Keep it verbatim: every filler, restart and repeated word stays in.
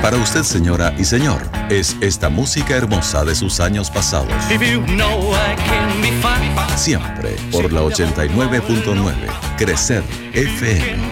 Para usted, señora y señor, es esta música hermosa de sus años pasados. Siempre por la ochenta y nueve punto nueve, Crecer F M.